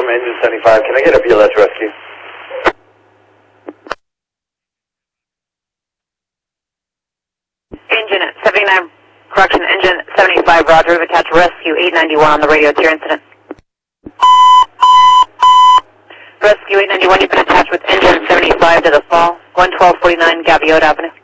Engine 75. Can I get a BLS rescue? Engine 79, correction, Engine 75, Roger. We've attached rescue 891 on the radio. It's your incident. Rescue 891, you've been attached with Engine 75 to the fall, 11249 Gaviota Avenue.